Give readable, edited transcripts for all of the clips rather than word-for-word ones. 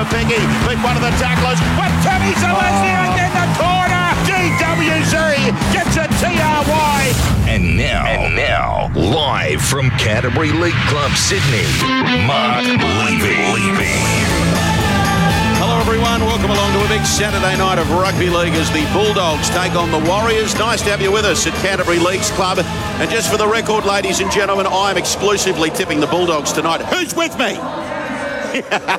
for Piggy. With one of the tacklers. With Timmy Celestia in the corner. GWZ gets a TRY. And now, live from Canterbury League Club, Sydney, Mark Levy. Hello everyone, welcome along to a big Saturday night of rugby league as the Bulldogs take on the Warriors. Nice to have you with us at Canterbury Leagues Club. And just for the record, ladies and gentlemen, I'm exclusively tipping the Bulldogs tonight. Who's with me? You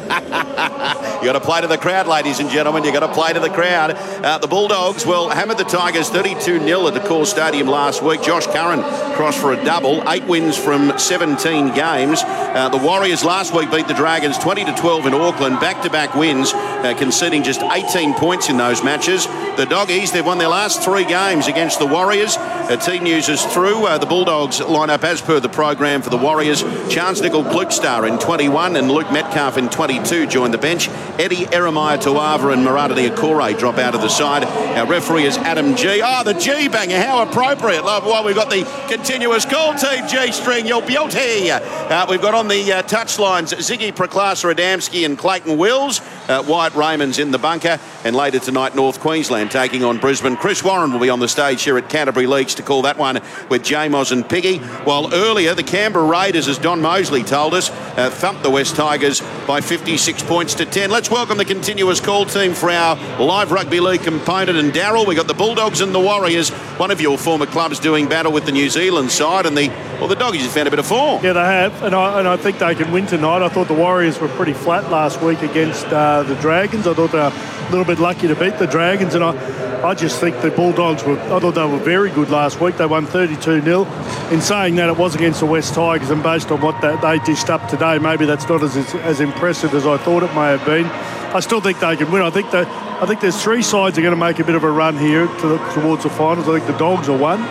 got to play to the crowd, ladies and gentlemen. You got to play to the crowd. The Bulldogs, well, hammered the Tigers 32-0 at the Core Stadium last week. Josh Curran crossed for a double. 8 wins from 17 games. The Warriors last week beat the Dragons 20-12 in Auckland. Back-to-back wins, conceding just 18 points in those matches. The Doggies, they've won their last 3 games against the Warriors. Team News is through. The Bulldogs line up as per the program for the Warriors. Chance Nickel-Klukstar in 21 and Luke Metcalf in 22 joined the bench. Eddie Eremia-Tuava and Murata Niukore drop out of the side. Our referee is Adam G. The G banger, how appropriate. Love why we've got the continuous call team G-string, your beauty. We've got on the touchlines Ziggy Praklasa-Adamski and Clayton Wills. Wyatt Raymond's in the bunker. And later tonight, North Queensland taking on Brisbane. Chris Warren will be on the stage here at Canterbury Leagues to call that one with Jamos and Piggy. While earlier, the Canberra Raiders, as Don Mosley told us, thumped the West Tigers by 56 points to 10. Let's welcome the continuous call team for our live rugby league component. And Darryl, we've got the Bulldogs and the Warriors. One of your former clubs doing battle with the New Zealand side, and the Doggies have found a bit of form. Yeah, they have, and I think they can win tonight. I thought the Warriors were pretty flat last week against the Dragons. I thought they were a little bit lucky to beat the Dragons, and I just think the Bulldogs I thought they were very good last week. They won 32-0. In saying that, it was against the West Tigers, and based on what they dished up today, maybe that's not as impressive as I thought it may have been. I still think they can win. I think there's 3 sides that are going to make a bit of a run here towards the finals. I think the Dogs are one.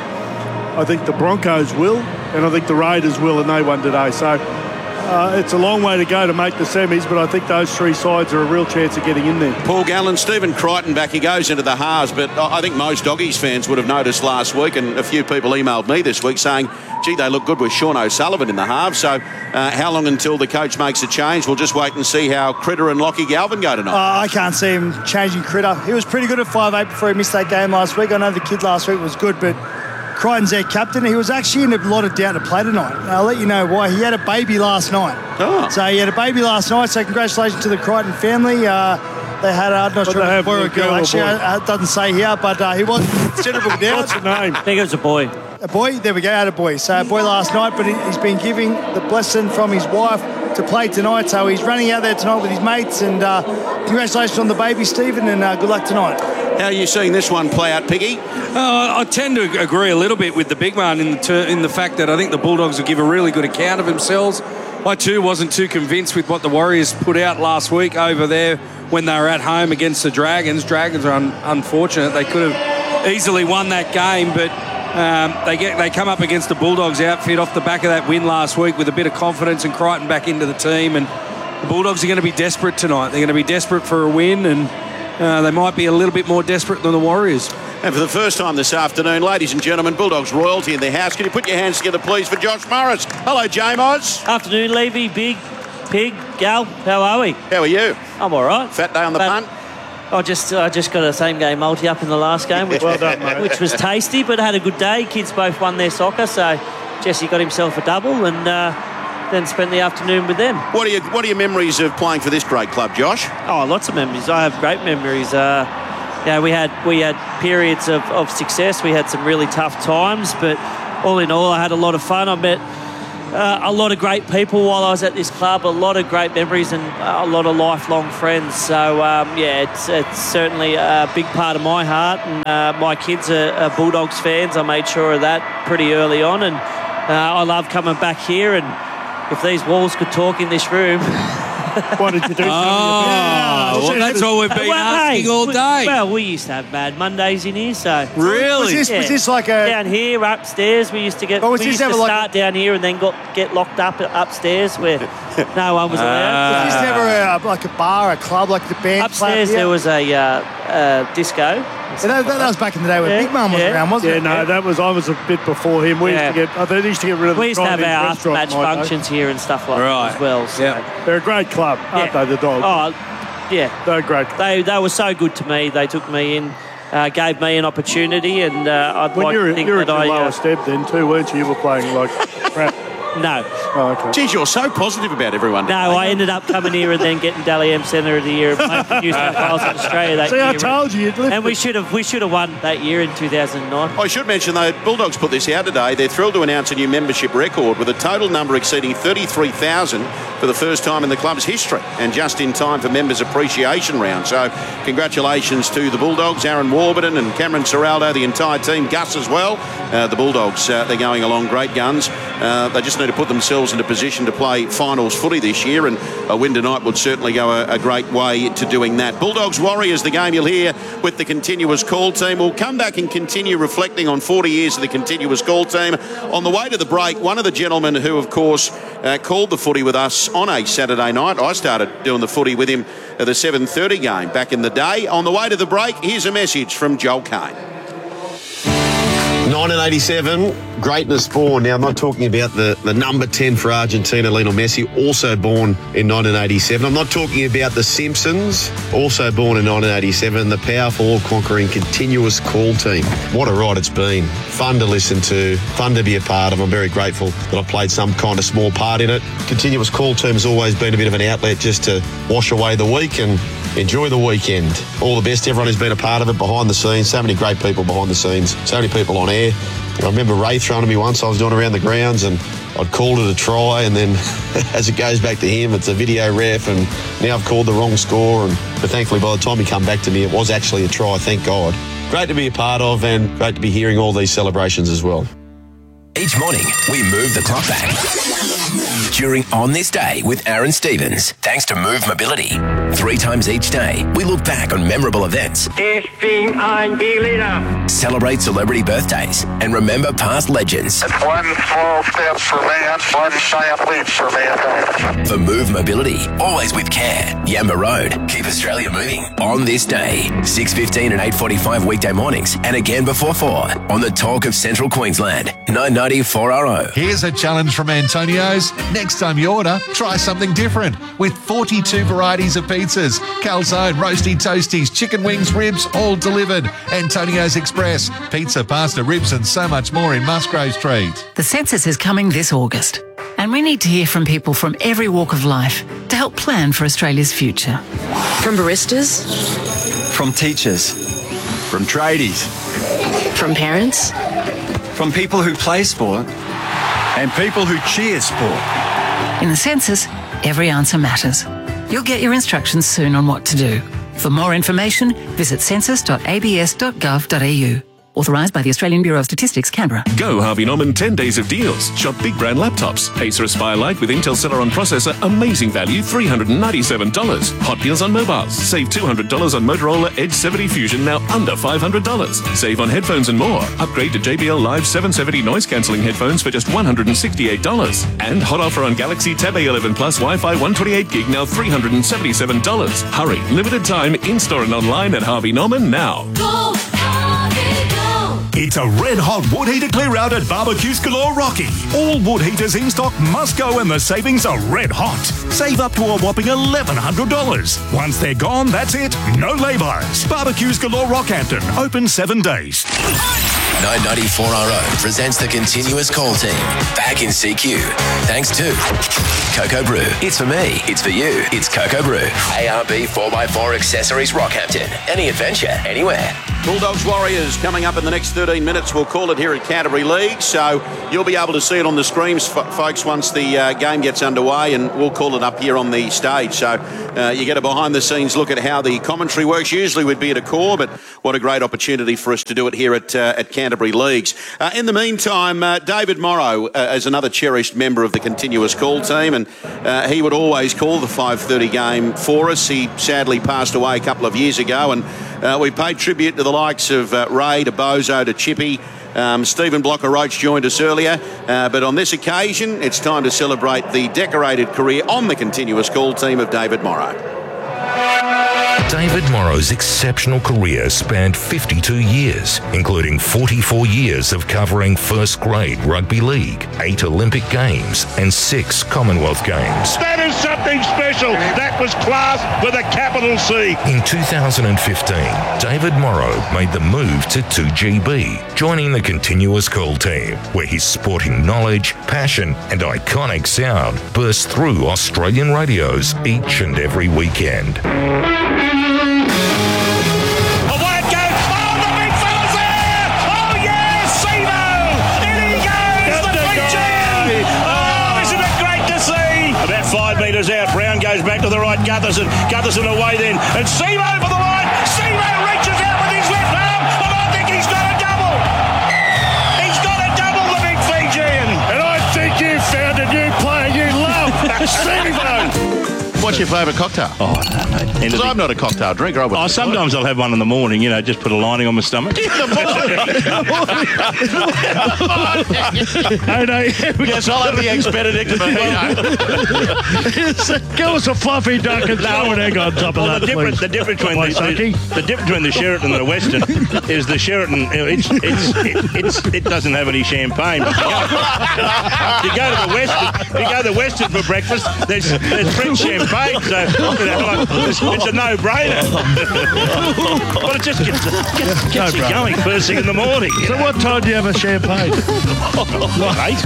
I think the Broncos will, and I think the Raiders will, and they won today. So it's a long way to go to make the semis, but I think those 3 sides are a real chance of getting in there. Paul Gallen, Stephen Crichton back, he goes into the halves, but I think most Doggies fans would have noticed last week, and a few people emailed me this week saying, gee, they look good with Sean O'Sullivan in the halves. So how long until the coach makes a change? We'll just wait and see how Critter and Lockie Galvin go tonight. I can't see him changing Critter. He was pretty good at 5'8" before he missed that game last week. I know the kid last week was good, but Crichton's their captain. He was actually in a lot of doubt to play tonight. And I'll let you know why. He had a baby last night. Oh. So he had a baby last night, so congratulations to the Crichton family. They had, I'm not sure if it was a boy or a girl, actually. It doesn't say here, but he was considerable doubt. What's the name? I think it was a boy. A boy? There we go, had a boy. So a boy last night, but he's been giving the blessing from his wife to play tonight. So he's running out there tonight with his mates, and congratulations on the baby, Stephen, and good luck tonight. How are you seeing this one play out, Piggy? I tend to agree a little bit with the big man in the fact that I think the Bulldogs will give a really good account of themselves. I too wasn't too convinced with what the Warriors put out last week over there when they were at home against the Dragons. Dragons are unfortunate. They could have easily won that game, but they come up against the Bulldogs outfit off the back of that win last week with a bit of confidence and Crichton back into the team, and the Bulldogs are going to be desperate tonight. They're going to be desperate for a win, and they might be a little bit more desperate than the Warriors. And for the first time this afternoon, ladies and gentlemen, Bulldogs royalty in the house. Can you put your hands together, please, for Josh Morris? Hello, Jamos. Afternoon, Levy, Big, Pig, Gal. How are we? How are you? I'm all right. Fat day on the punt? I just got a same-game multi up in the last game, which, well done, mate. Which was tasty, but had a good day. Kids both won their soccer, so Jesse got himself a double and then spent the afternoon with them. What are your memories of playing for this great club, Josh? Oh, lots of memories. I have great memories. We had periods of success. We had some really tough times, but all in all, I had a lot of fun. I met a lot of great people while I was at this club, a lot of great memories and a lot of lifelong friends. So, it's certainly a big part of my heart. And my kids are Bulldogs fans. I made sure of that pretty early on. And I love coming back here. And if these walls could talk in this room... What did you do? Well, that's what we've been asking all day. Well, we used to have Mad Mondays in here, so... Really? Was this like a... Down here, upstairs, we used to get... we used to start down here and then get locked up upstairs where no one was allowed. Was this never like a bar, a club, like the band upstairs club? There was a disco. That was back in the day when Big Mum was around, wasn't it? Yeah, no, I was a bit before him. We used to get rid of the... We used to have our after-match functions here and stuff like that as well. So. They're a great club, aren't they, the Dogs? Oh, Yeah. They're great. They were so good to me. They took me in, gave me an opportunity, and I'd When like to think you're at that your lowest ebb then too, weren't you? You were playing like crap. No. Oh, okay. Geez, you're so positive about everyone. No, I ended up coming here and then getting Dally M Centre of the Year and playing for New South Wales and Australia that See, year. I told you you'd lift And we should have won that year in 2009. I should mention, though, Bulldogs put this out today. They're thrilled to announce a new membership record with a total number exceeding 33,000 for the first time in the club's history, and just in time for Members Appreciation Round. So congratulations to the Bulldogs, Aaron Warburton and Cameron Serraldo, the entire team, Gus as well. The Bulldogs, they're going along great guns. They just need to put themselves into position to play finals footy this year, and a win tonight would certainly go a great way to doing that. Bulldogs Warriors, the game you'll hear with the Continuous Call team. We'll come back and continue reflecting on 40 years of the Continuous Call team. On the way to the break, one of the gentlemen who, of course, called the footy with us on a Saturday night. I started doing the footy with him at the 7:30 game back in the day. On the way to the break, here's a message from Joel Kane. 1987, greatness born. Now, I'm not talking about the number 10 for Argentina, Lionel Messi, also born in 1987. I'm not talking about the Simpsons, also born in 1987, the powerful, all-conquering Continuous Call team. What a ride it's been. Fun to listen to, fun to be a part of. I'm very grateful that I played some kind of small part in it. Continuous Call team has always been a bit of an outlet just to wash away the week and enjoy the weekend. All the best to everyone who's been a part of it behind the scenes. So many great people behind the scenes. So many people on air. I remember Ray throwing to me once. I was doing around the grounds and I'd called it a try, and then as it goes back to him, it's a video ref, and now I've called the wrong score. But thankfully, by the time he come back to me, it was actually a try, thank God. Great to be a part of, and great to be hearing all these celebrations as well. Each morning, we move the clock back. During On This Day with Aaron Stevens, thanks to Move Mobility. 3 times each day, we look back on memorable events, celebrate celebrity birthdays, and remember past legends. It's one small step for man, one giant leap for mankind. For Move Mobility, always with care. Yamba Road, keep Australia moving. On This Day, 6:15 and 8:45 weekday mornings, and again before 4 on the Talk of Central Queensland, 990 4RO. Here's a challenge from Antonio's. Next time you order, try something different. With 42 varieties of pizzas, calzone, roasty toasties, chicken wings, ribs, all delivered. Antonio's Express, pizza, pasta, ribs and so much more in Musgrave Street. The census is coming this August, and we need to hear from people from every walk of life to help plan for Australia's future. From baristas, from teachers, from tradies, from parents, from people who play sport, and people who cheer sport. In the census, every answer matters. You'll get your instructions soon on what to do. For more information, visit census.abs.gov.au. Authorised by the Australian Bureau of Statistics, Canberra. Go Harvey Norman 10 days of deals. Shop big brand laptops. Acer Aspire Lite with Intel Celeron processor. Amazing value, $397. Hot deals on mobiles. Save $200 on Motorola Edge 70 Fusion, now under $500. Save on headphones and more. Upgrade to JBL Live 770 noise cancelling headphones for just $168. And hot offer on Galaxy Tab A11 Plus Wi-Fi 128 gig, now $377. Hurry, limited time, in-store and online at Harvey Norman now. Go, Harvey, go. It's a red-hot wood heater clear-out at Barbecues Galore Rocky. All wood heaters in stock must go, and the savings are red-hot. Save up to a whopping $1,100. Once they're gone, that's it. No lay-bys. Barbecues Galore Rockhampton. Open 7 days. 994RO presents the Continuous Call team. Back in CQ. Thanks to Cocoa Brew. It's for me. It's for you. It's Cocoa Brew. ARB 4x4 Accessories Rockhampton. Any adventure, anywhere. Bulldogs Warriors coming up in the next 13 minutes. We'll call it here at Canterbury League, so you'll be able to see it on the screens, folks, once the game gets underway, and we'll call it up here on the stage. So you get a behind-the-scenes look at how the commentary works. Usually we'd be at a core, but what a great opportunity for us to do it here at Canterbury Leagues. In the meantime, David Morrow is another cherished member of the Continuous Call team, and he would always call the 5:30 game for us. He sadly passed away a couple of years ago, and we paid tribute to the likes of Ray, to Bozo, to Chippy. Stephen Blocker-Roach joined us earlier, but on this occasion, it's time to celebrate the decorated career on the Continuous Call team of David Morrow. David Morrow's exceptional career spanned 52 years, including 44 years of covering first-grade rugby league, 8 Olympic Games and 6 Commonwealth Games. That is something special. That was class with a capital C. In 2015, David Morrow made the move to 2GB, joining the Continuous Call team, where his sporting knowledge, passion and iconic sound burst through Australian radios each and every weekend. Out, Brown goes back to the right, Gutherson away then, and Simo for the line. Simo reaches out with his left arm, and I think he's got a double. He's got a double, the big Fijian. And I think you found a new player you love, Simo. What's your favourite cocktail? Oh, no, mate. Because I'm not a cocktail drinker. Sometimes I'll have one in the morning, just put a lining on my stomach. Yes, I'll have the ex-Benedict mojito. Give us a fluffy duck and throw an egg on top of that, the difference between the Sheraton and the Western is the Sheraton. It doesn't have any champagne. But you go to the Western for breakfast. There's French champagne. So it's a no-brainer. But it just gets you going first thing in the morning. So what time do you have a champagne? What, 8?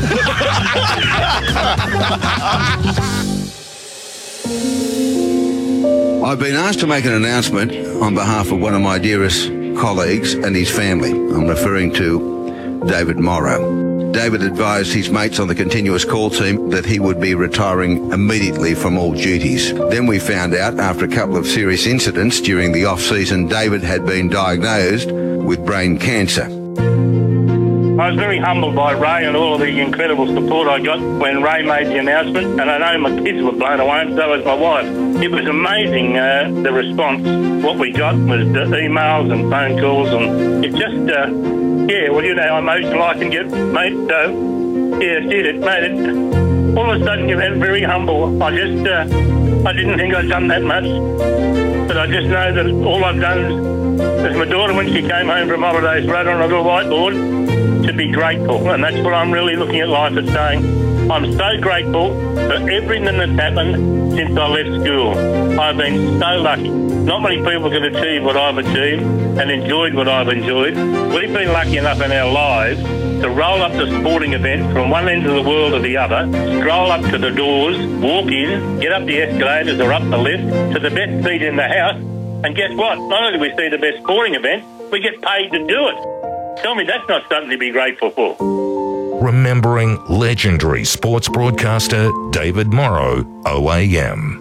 I've been asked to make an announcement on behalf of one of my dearest colleagues and his family. I'm referring to David Morrow. David advised his mates on the Continuous Call team that he would be retiring immediately from all duties. Then we found out, after a couple of serious incidents during the off-season, David had been diagnosed with brain cancer. I was very humbled by Ray and all of the incredible support I got when Ray made the announcement, and I know my kids were blown away, and so was my wife. It was amazing, the response. What we got was emails and phone calls, and it just... how emotional I can get, mate. So, made it. All of a sudden, you went very humble. I didn't think I'd done that much. But I just know that all I've done is my daughter, when she came home from holidays, wrote on a little whiteboard to be grateful. And that's what I'm really looking at life as saying. I'm so grateful for everything that's happened since I left school. I've been so lucky. Not many people can achieve what I've achieved and enjoyed what I've enjoyed. We've been lucky enough in our lives to roll up to sporting events from one end of the world to the other, stroll up to the doors, walk in, get up the escalators or up the lift to the best seat in the house, and guess what? Not only do we see the best sporting event, we get paid to do it. Tell me that's not something to be grateful for. Remembering legendary sports broadcaster David Morrow, OAM.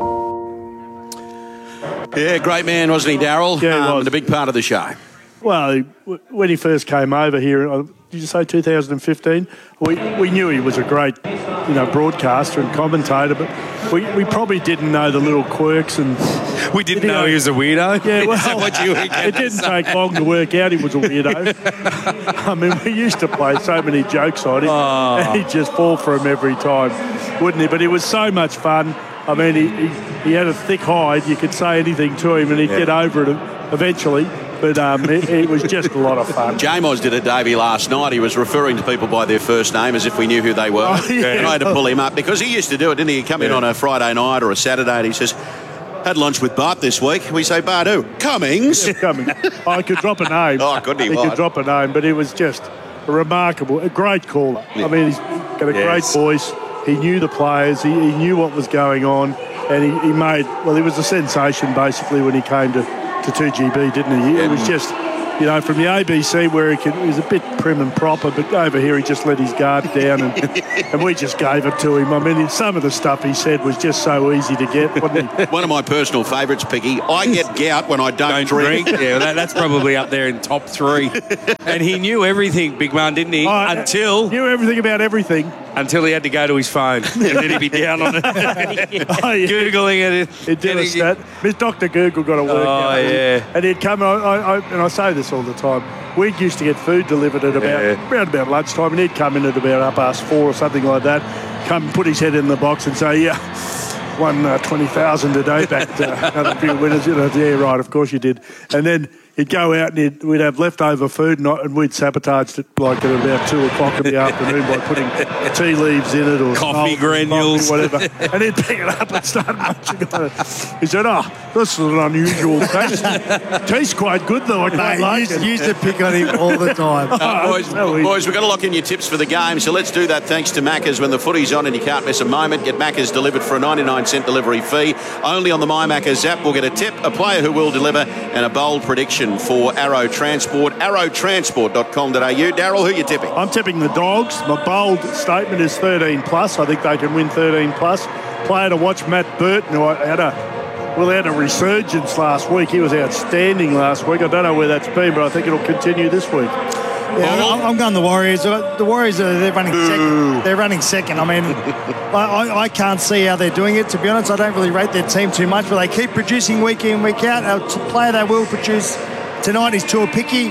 Yeah, great man, wasn't he, Darryl? Yeah, he was. And a big part of the show. Well, when he first came over here, did you say 2015? We knew he was a great, broadcaster and commentator, but we probably didn't know the little quirks and... We didn't know he was a weirdo? Yeah, well, Is that what you were it didn't take long to work out he was a weirdo. I mean, we used to play so many jokes on him, and he'd just fall for him every time, wouldn't he? But it was so much fun. I mean, he had a thick hide. You could say anything to him and he'd get over it eventually. But it was just a lot of fun. J-Moz did it, Davey, last night. He was referring to people by their first name as if we knew who they were. Oh, yeah. And I had to pull him up because he used to do it, didn't he? He'd come in on a Friday night or a Saturday and he says, had lunch with Bart this week. We say, Bart who? Cummings. Yeah, Cummings. I could drop a name. Oh, couldn't he? He could drop a name, but it was just a great caller. Yeah. I mean, he's got a great voice. He knew the players. He knew what was going on. And he was a sensation basically when he came to 2GB, didn't he? It was just, from the ABC where he was a bit prim and proper, but over here he just let his guard down and we just gave it to him. I mean, some of the stuff he said was just so easy to get, wasn't he? One of my personal favourites, Piggy, I get gout when I don't drink. Yeah, that's probably up there in top 3. And he knew everything, big man, didn't he? Knew everything about everything. Until he had to go to his phone. And then he'd be down on it. Googling it. He'd do a stat. Miss Dr. Google got to work out. Oh, yeah. And he'd come, and I say this all the time, we used to get food delivered at around about lunchtime, and he'd come in at about 4:30 or something like that, come put his head in the box and say, won 20,000 today, back to another few winners. Yeah, right, of course you did. And then he'd go out and we'd have leftover food and we'd sabotage it like at about 2 o'clock in the afternoon by putting tea leaves in it or coffee granules, whatever. And he'd pick it up and start munching on it. He said, this is an unusual taste. Tastes quite good though. I used to pick on him all the time. Boys, we've got to lock in your tips for the game, so let's do that thanks to Macca's. When the footy's on and you can't miss a moment, get Macca's delivered for a 99-cent delivery fee. Only on the My Macca's app will get a tip, a player who will deliver, and a bold prediction for Arrow Transport. arrowtransport.com.au. Daryl, who are you tipping? I'm tipping the Dogs. My bold statement is 13+. I think they can win 13+. Player to watch, Matt Burton, who had a resurgence last week. He was outstanding last week. I don't know where that's been, but I think it'll continue this week. Yeah, I'm going the Warriors. The Warriors, they're running second. They're running second. I mean, I can't see how they're doing it, to be honest. I don't really rate their team too much, but they keep producing week in, week out. A player they will produce tonight is Tua Picky,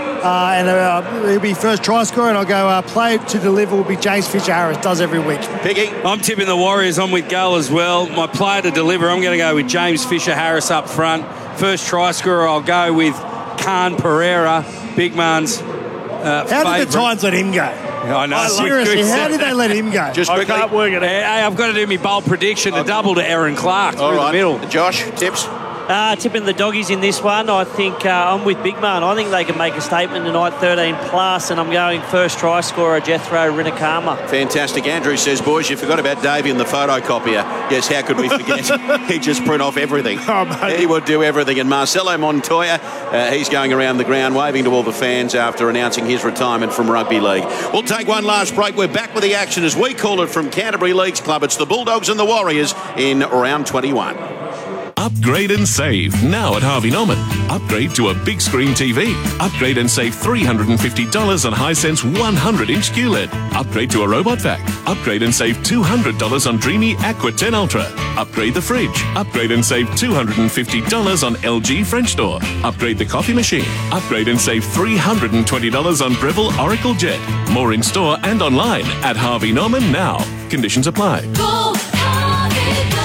and he'll be first try scorer, and I'll go player to deliver will be James Fisher-Harris, does every week. Picky? I'm tipping the Warriors. I'm with Gull as well. My player to deliver, I'm going to go with James Fisher-Harris up front. First try scorer, I'll go with Khan Pereira, Big Man's How did the Titans let him go? I know. Seriously, how did they let him go? Just I can't work it out. Hey, I've got to do my bold prediction, a double to Aaron Clark through the middle. Josh, tips? Tipping the Doggies in this one. I think I'm with Big Man. I think they can make a statement tonight, 13+, and I'm going first try scorer, Jethro Rinakama. Fantastic. Andrew says, boys, you forgot about Davey and the photocopier. Yes, how could we forget? He'd just print off everything. He would do everything. And Marcelo Montoya, he's going around the ground waving to all the fans after announcing his retirement from rugby league. We'll take one last break. We're back with the action as we call it from Canterbury Leagues Club. It's the Bulldogs and the Warriors in round 21. Upgrade and save now at Harvey Norman. Upgrade to a big screen TV. Upgrade and save $350 on Hisense 100-inch QLED. Upgrade to a robot vac. Upgrade and save $200 on Dreamy Aqua 10 Ultra. Upgrade the fridge. Upgrade and save $250 on LG French Door. Upgrade the coffee machine. Upgrade and save $320 on Breville Oracle Jet. More in store and online at Harvey Norman now. Conditions apply. Go, Harvey, go.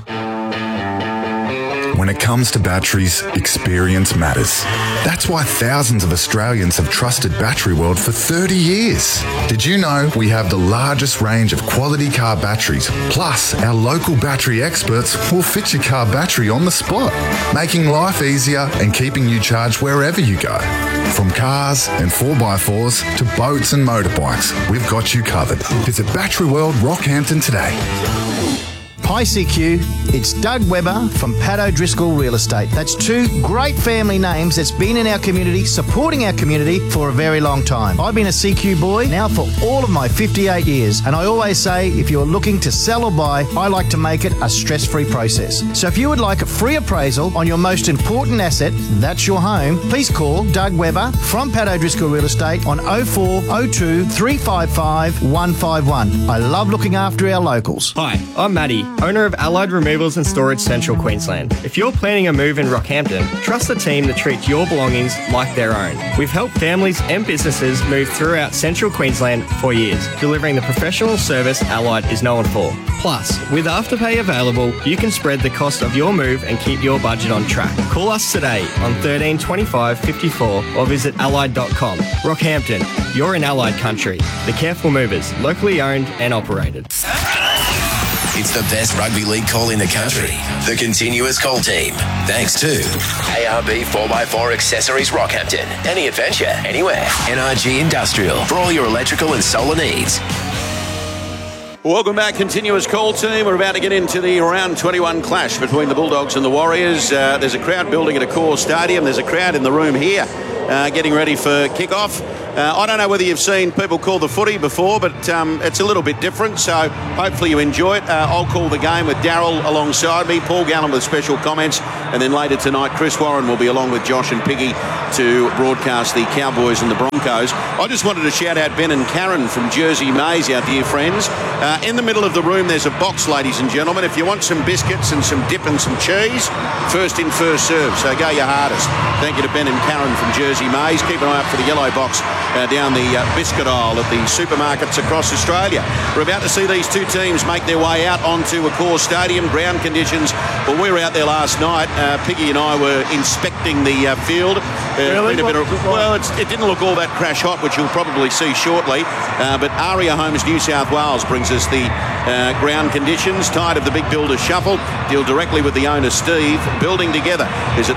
When it comes to batteries, experience matters. That's why thousands of Australians have trusted Battery World for 30 years. Did you know we have the largest range of quality car batteries? Plus, our local battery experts will fit your car battery on the spot, making life easier and keeping you charged wherever you go. From cars and 4x4s to boats and motorbikes, we've got you covered. Visit Battery World Rockhampton today. Hi CQ, it's Doug Webber from Pat O'Driscoll Real Estate. That's two great family names that's been in our community, supporting our community for a very long time. I've been a CQ boy now for all of my 58 years, and I always say if you're looking to sell or buy, I like to make it a stress-free process. So if you would like a free appraisal on your most important asset, that's your home, please call Doug Webber from Pat O'Driscoll Real Estate on 0402 355 151. I love looking after our locals. Hi, I'm Matty, owner of Allied Removals and Storage Central Queensland. If you're planning a move in Rockhampton, trust the team that treats your belongings like their own. We've helped families and businesses move throughout Central Queensland for years, delivering the professional service Allied is known for. Plus, with Afterpay available, you can spread the cost of your move and keep your budget on track. Call us today on 13 25 54 or visit allied.com. Rockhampton, you're in Allied country. The Careful Movers, locally owned and operated. It's the best rugby league call in the country. The Continuous Call Team. Thanks to ARB 4x4 Accessories Rockhampton. Any adventure, anywhere. NRG Industrial for all your electrical and solar needs. Welcome back, Continuous Call Team. We're about to get into the round 21 clash between the Bulldogs and the Warriors. There's a crowd building at Accor Stadium. There's a crowd in the room here getting ready for kick-off. I don't know whether you've seen people call the footy before, but it's a little bit different, so hopefully you enjoy it. I'll call the game with Daryl alongside me, Paul Gallen with special comments, And then later tonight, Chris Warren will be along with Josh and Piggy to broadcast the Cowboys and the Broncos. I just wanted to shout out Ben and Karen from Jersey Maze, our dear friends. In the middle of the room, there's a box, ladies and gentlemen. If you want some biscuits and some dip and some cheese, first in, first serve. So go your hardest. Thank you to Ben and Karen from Jersey Maze. Keep an eye out for the yellow box down the biscuit aisle at the supermarkets across Australia. We're about to see these two teams make their way out onto Accor Stadium. Ground conditions, well, we were out there last night. Piggy and I were inspecting the field. Really? It didn't look all that crash hot, which you'll probably see shortly. But Aria Homes New South Wales brings us the ground conditions. Tired of the big builder shuffle? Deal directly with the owner, Steve. Building together is at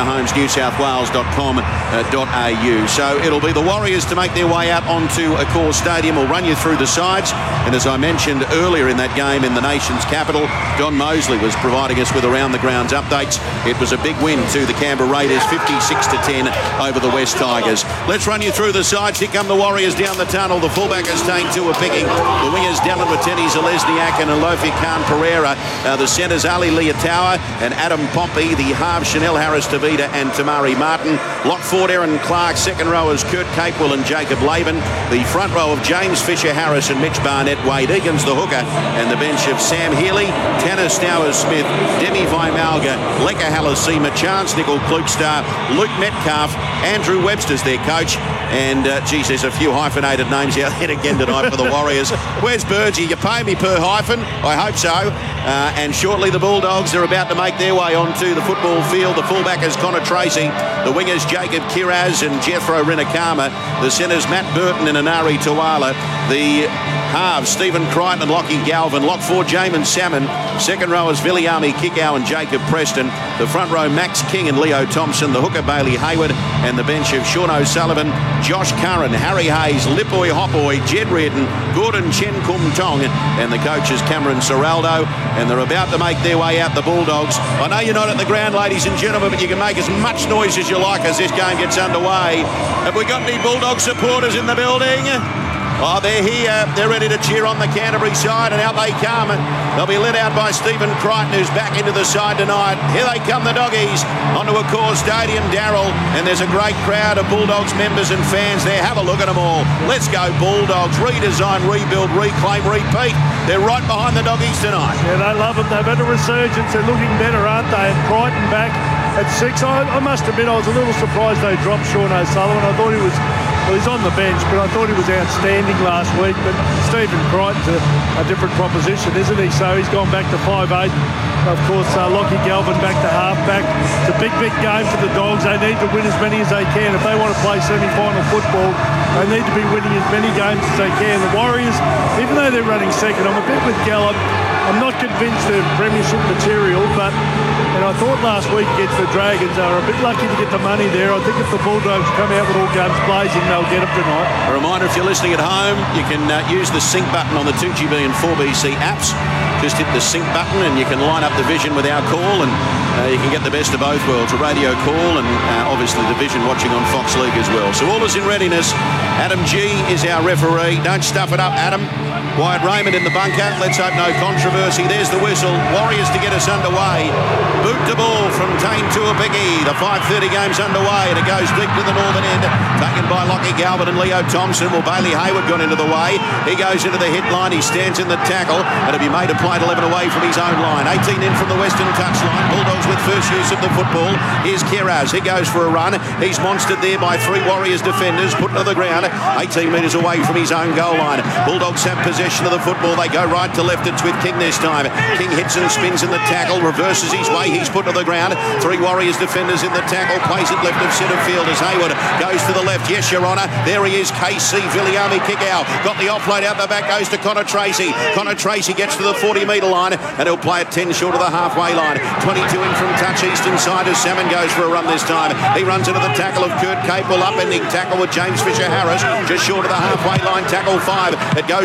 ariahomesnewsouthwales.com.au. So it'll be the Warriors to make their way out onto Accor Stadium. We'll run you through the sides. And as I mentioned earlier in that game in the nation's capital, Don Mosley was providing us with around the grounds updates. It was a big win to the Canberra Raiders, 56-10 over the West Tigers. Let's run you through the sides. Here come the Warriors down the tunnel. The fullback is Tane Tua picking. The wingers Dylan Wateni, Zalesniak and Alofi Khan Pereira. The centres Ali Leotawa and Adam Pompey. The halves Chanel Harris-Tavita and Tamari Martin. Lock forward Aaron Clark. Second rowers Kurt Capewell and Jacob Laban. The front row of James Fisher-Harris and Mitch Barnett. Wade Egan's the hooker. And the bench of Sam Healy, Tanner Stowers-Smith, Demi Vimalga, Leka Halasima, Chance Nickel Klukestar, Luke Metcalf, Andrew Webster's their coach. And, geez, there's a few hyphenated names out there again tonight for the Warriors. Where's Burgee? You pay me per hyphen? I hope so. And shortly the Bulldogs are about to make their way onto the football field. The fullback is Connor Tracy. The wingers Jacob Kiraz and Jethro Rinakama. The centres Matt Burton and Anari Tawala. The halves Stephen Crichton and Lockie Galvin. Lock four Jamin Salmon. Second rowers Viliami Kickow and Jacob Preston. The front row Max King and Leo Thompson. The hooker Bailey Hayward. And the bench of Sean O'Sullivan, Josh Curran, Harry Hayes, Lipoy Hopoy, Jed Reardon, Gordon Chen Kum Tong, and the coaches Cameron Serraldo. And they're about to make their way out, the Bulldogs. I know you're not at the ground, ladies and gentlemen, but you can make as much noise as you like as this game gets underway. Have we got any Bulldog supporters in the building? Oh, they're here. They're ready to cheer on the Canterbury side, and out they come. They'll be led out by Stephen Crichton, who's back into the side tonight. Here they come, the Doggies, onto Accor Stadium, Darryl, and there's a great crowd of Bulldogs members and fans there. Have a look at them all. Let's go Bulldogs. Redesign, rebuild, reclaim, repeat. They're right behind the Doggies tonight. Yeah, they love them. They've had a resurgence. They're looking better, aren't they? And Crichton back at 6. I must admit, I was a little surprised they dropped Sean O'Sullivan. I thought he was... Well, he's on the bench, but I thought he was outstanding last week. But Stephen Crichton's a different proposition, isn't he? So he's gone back to 5'8". Of course, Lockie Galvin back to half-back. It's a big, big game for the Dogs. They need to win as many as they can. If they want to play semi-final football, they need to be winning as many games as they can. The Warriors, even though they're running second, I'm a bit with Gallup. I'm not convinced they're premiership material, but I thought last week against the Dragons, they were a bit lucky to get the money there. I think if the Bulldogs come out with all guns blazing, they'll get them tonight. A reminder, if you're listening at home, you can use the sync button on the 2GB and 4BC apps. Just hit the sync button and you can line up the Vision with our call, and you can get the best of both worlds, a radio call and obviously the Vision watching on Fox League as well. So all is in readiness. Adam G is our referee. Don't stuff it up, Adam. Wyatt Raymond in the bunker. Let's hope no controversy. There's the whistle. Warriors to get us underway. Boot to ball from Tane Tuapiki. The 5:30 game's underway and it goes deep to the northern end. Taken by Lockie Galvin and Leo Thompson. Well, Bailey Hayward got into the way. He goes into the hit line. He stands in the tackle. And it'll be made a play 11 away from his own line. 18 in from the western touchline. Bulldogs with first use of the football. Here's Kiraz. He goes for a run. He's monstered there by 3 Warriors defenders. Put to the ground. 18 metres away from his own goal line. Bulldogs have possession of the football. They go right to left. It's with King this time. King hits and spins in the tackle. Reverses his way. He's put to the ground. 3 Warriors defenders in the tackle. Plays it left of centre field as Hayward goes to the left. Yes, Your Honour. There he is. KC Viliami Kickow. Got the offload out the back. Goes to Connor Tracy. Connor Tracy gets to the 40-metre line and he'll play it 10 short of the halfway line. 22 in from touch eastern side as Salmon goes for a run this time. He runs into the tackle of Kurt Capewell. Upending tackle with James Fisher-Harris. Just short of the halfway line. Tackle 5. It goes to the right.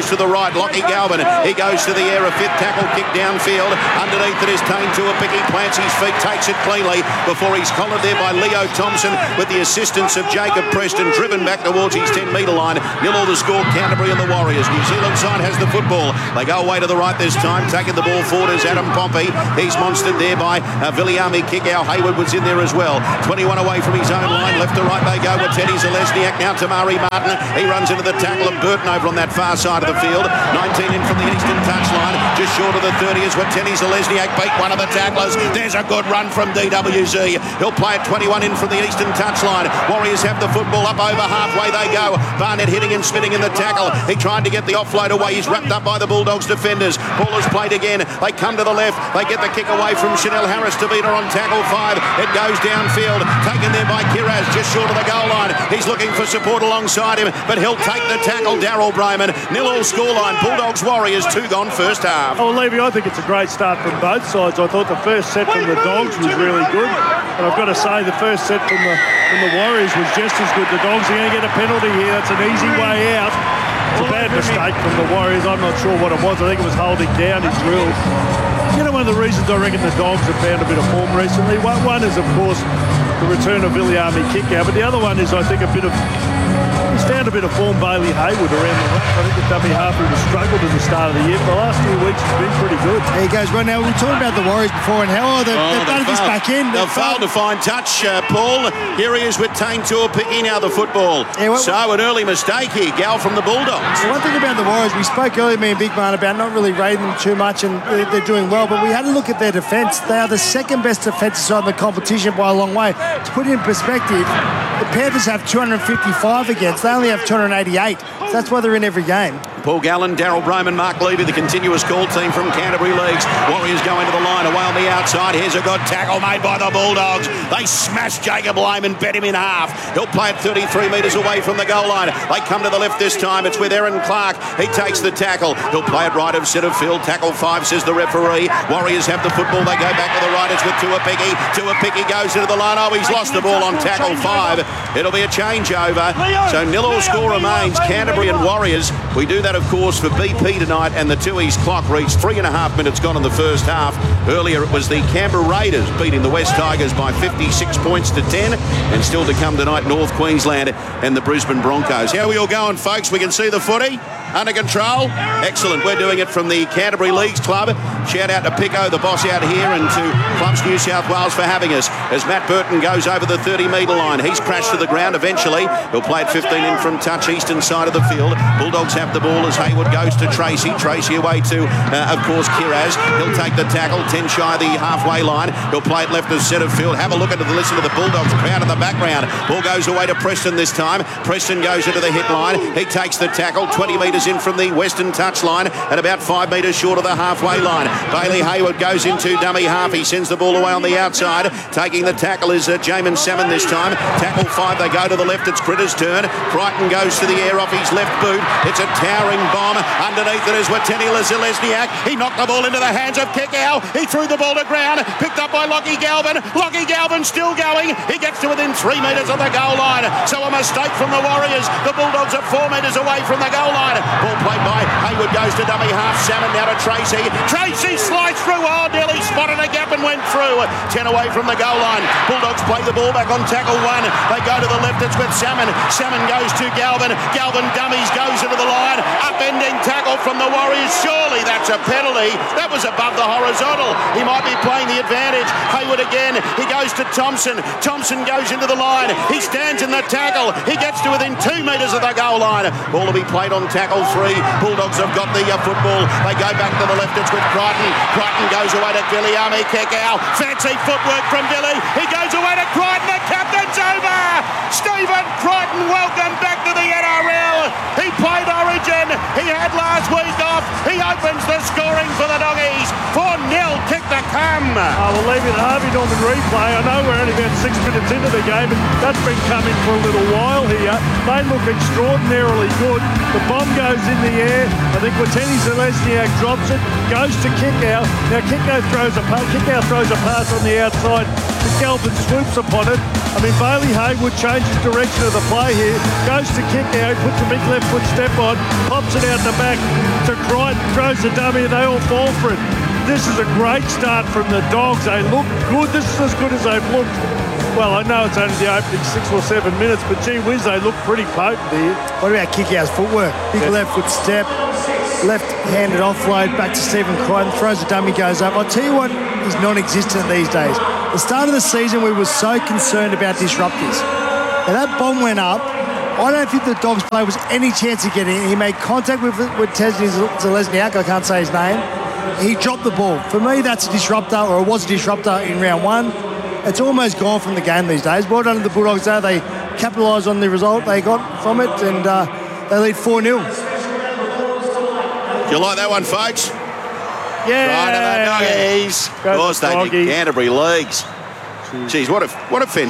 side. Lockie Galvin, he goes to the air, a fifth tackle kick downfield. Underneath it is Tane Tuapiki, plants his feet, takes it cleanly before he's collared there by Leo Thompson with the assistance of Jacob Preston, driven back towards his 10-metre line. 0-0 the score, Canterbury and the Warriors. New Zealand side has the football. They go away to the right this time, taking the ball forward is Adam Pompey. He's monstered there by Viliami Kikau. Hayward was in there as well. 21 away from his own line. Left to right they go with Teddy Zalesniak. Now Tamari Martin. He runs into the tackle of Burton over on that far side of the field. 19 in from the eastern touchline. Just short of the 30 is what Teddy Zalesniak beat one of the tacklers. There's a good run from DWZ. He'll play at 21 in from the eastern touchline. Warriors have the football up over halfway they go. Barnett hitting and spinning in the tackle. He tried to get the offload away. He's wrapped up by the Bulldogs defenders. Ball is played again. They come to the left. They get the kick away from Chanel Harris to beat her on tackle 5. It goes downfield. Taken there by Kiraz just short of the goal line. He's looking for support alongside him, but he'll take the tackle. Daryl Brayman. 0-0 scoreline. Bulldogs Warriors 2 gone first half. Oh, Levy, I think it's a great start from both sides. I thought the first set from the Dogs was really good. And I've got to say the first set from the Warriors was just as good. The Dogs are going to get a penalty here. That's an easy way out. It's a bad mistake from the Warriors. I'm not sure what it was. I think it was holding down his rule. You know, one of the reasons I reckon the Dogs have found a bit of form recently, one is, of course, the return of Viliami Kikau, but the other one is, I think, he's found a bit of form, Bailey Hayward, around the ruck. I think the dummy half who has struggled at the start of the year. For the last few weeks, it's been pretty good. There he goes. Well, now, we were talking about the Warriors before and how they've done this back in. They've failed to find touch, Paul. Here he is with Tane Tuapiki now the football. Yeah, so an early mistake here. Gal from the Bulldogs. One thing about the Warriors, we spoke earlier, me and Big Man, about not really rating them too much, and they're doing well, but we had a look at their defence. They are the second best defensive side in the competition by a long way. To put it in perspective, the Panthers have 255 against. They only have 288. So that's why they're in every game. Paul Gallen, Daryl Brayman, Mark Levy, the continuous call team from Canterbury Leagues. Warriors go into the line, away on the outside. Here's a good tackle made by the Bulldogs. They smash Jacob Lehman, bet him in half. He'll play it 33 metres away from the goal line. They come to the left this time. It's with Aaron Clark. He takes the tackle. He'll play it right of centre field. Tackle 5, says the referee. Warriors have the football. They go back to the right. It's with Tuapiki. Tuapiki goes into the line. Oh, he's lost the ball on tackle 5. It'll be a changeover. So 0-0 score remains. Canterbury and Warriors. We do that, of course, for BP tonight, and the 2 East clock reached 3.5 minutes gone in the first half. Earlier it was the Canberra Raiders beating the West Tigers by 56 points to 10, and still to come tonight, North Queensland and the Brisbane Broncos. How are we all going, folks? We can see the footy. Under control. Excellent. We're doing it from the Canterbury Leagues Club. Shout out to Pico, the boss out here, and to Clubs New South Wales for having us. As Matt Burton goes over the 30-metre line, he's crashed to the ground eventually. He'll play it 15 in from touch, eastern side of the field. Bulldogs have the ball as Hayward goes to Tracy. Tracy away to, of course, Kiraz. He'll take the tackle, 10 shy of the halfway line. He'll play it left of centre field. Have a look at the listen to the Bulldogs crowd in the background. Ball goes away to Preston this time. Preston goes into the hit line. He takes the tackle, 20 metres in from the western touch line and about 5 metres short of the halfway line. Bailey Hayward goes into dummy half. He sends the ball away on the outside. Taking the tackle is Jamin Salmon this time. Tackle 5, they go to the left. It's Critter's turn. Crichton goes to the air off his left boot. It's a towering bomb. Underneath it is Wateni Zalesniak. He knocked the ball into the hands of Kikau. He threw the ball to ground. Picked up by Lockie Galvin. Lockie Galvin still going. He gets to within 3 metres of the goal line. So a mistake from the Warriors. The Bulldogs are 4 metres away from the goal line. Ball played by Hayward, goes to dummy half. Salmon now to Tracy. Tracy slides through. Oh, nearly spotted a gap and went through. 10 away from the goal line. Bulldogs play the ball back on tackle 1. They go to the left. It's with Salmon. Salmon goes to Galvin. Galvin dummies, goes into the line. Upending tackle from the Warriors. Surely that's a penalty. That was above the horizontal. He might be playing the advantage. Hayward again. He goes to Thompson. Thompson goes into the line. He stands in the tackle. He gets to within 2 metres of the goal line. Ball to be played on tackle 3. Bulldogs have got the football. They go back to the left. It's with Crichton. Crichton goes away to Viliami Kikau. Fancy footwork from Billy. He goes away to Crichton. The captain's over. Stephen Crichton, welcome back to the NRL. He played Origin. He had last week off. He opens the scoring for the Doggies. 4-0. Kick the come. We'll leave it at Harvey Norman replay. I know we're only about 6 minutes into the game. game, and that's been coming for a little while here. They look extraordinarily good. The bomb goes in the air. I think Wateni Zelezniak drops it, goes to Kickow. Now Kickow throws a pass on the outside. Galvin swoops upon it. I mean, Bailey Haywood changes direction of the play here, goes to Kickow, puts a big left foot step on, pops it out the back to Crichton, throws the dummy, and they all fall for it. This is a great start from the Dogs. They look good. This is as good as they've looked. Well, I know it's only the opening 6 or 7 minutes, but gee whiz, they look pretty potent here. What about Kickow's footwork? Big left foot step, left-handed offload back to Stephen Crichton, throws the dummy, goes up. I'll tell you what is non-existent these days. The start of the season, we were so concerned about disruptors. Now that bomb went up. I don't think the Dogs player was any chance of getting it. He made contact with Tesny Zelezniak, I can't say his name. He dropped the ball. For me, that's a disruptor, or it was a disruptor in round one. It's almost gone from the game these days. Well done to the Bulldogs there. They capitalised on the result they got from it, and they lead 4-0. Do you like that one, folks? Yeah. Right, the Doggies. Of course they did. Canterbury Leagues. Jeez, what a fantastic